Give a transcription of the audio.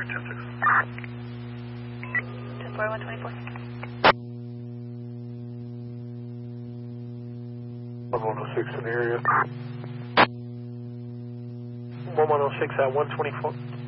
Alright, 10-6. 10-4, 124. 1106 in the area. 1106 at 124.